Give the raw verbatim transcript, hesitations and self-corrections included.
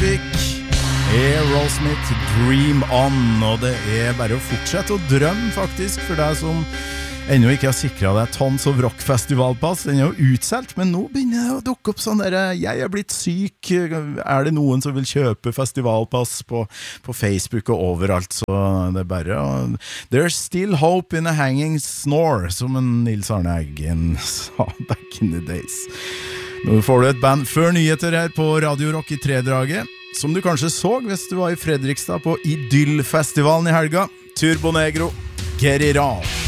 Pacific, Aerosmith, Dream On. Og det er bare å fortsette å drømme faktisk, for deg som ennå ikke har sikret deg Tons of Rock festivalpass. Den er jo utselt, men nå begynner det å dukke opp sånn der, jeg er blitt syk, er det noen som vil kjøpe festivalpass på, på Facebook og overalt, så det er bare å, there's still hope in a hanging snore, som en Nils Arne Eggen sa back in the days. Nå får du et band før nyheter her på Radio Rock i Tredraget, som du kanskje så hvis du var i Fredrikstad på Idyllfestivalen i helga. Turbo Negro, Get It On.